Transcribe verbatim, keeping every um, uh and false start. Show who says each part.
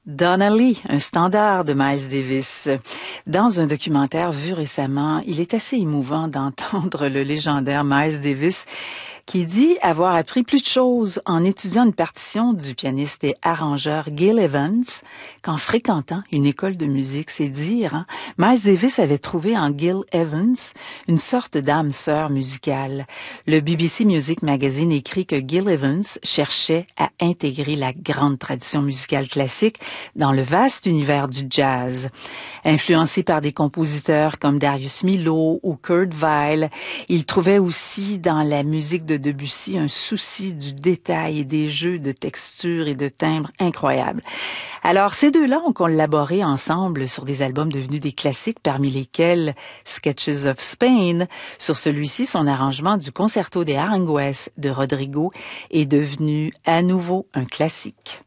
Speaker 1: Donnelly, un standard de Miles Davis. Dans un documentaire vu récemment, il est assez émouvant d'entendre le légendaire Miles Davis qui dit avoir appris plus de choses en étudiant une partition du pianiste et arrangeur Gil Evans qu'en fréquentant une école de musique. C'est dire, hein? Miles Davis avait trouvé en Gil Evans une sorte d'âme sœur musicale. Le B B C Music Magazine écrit que Gil Evans cherchait à intégrer la grande tradition musicale classique dans le vaste univers du jazz. Influencé par des compositeurs comme Darius Milhaud ou Kurt Weill, il trouvait aussi dans la musique de Debussy un souci du détail et des jeux de texture et de timbre incroyables. Alors, ces deux-là ont collaboré ensemble sur des albums devenus des classiques, parmi lesquels Sketches of Spain. Sur celui-ci, son arrangement du Concerto de Aranjuez de Rodrigo est devenu à nouveau un classique.